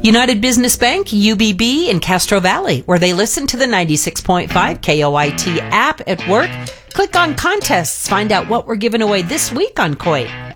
United Business Bank, UBB in Castro Valley, where they listen to the 96.5 KOIT app at work. Click on contests. Find out what we're giving away this week on KOIT.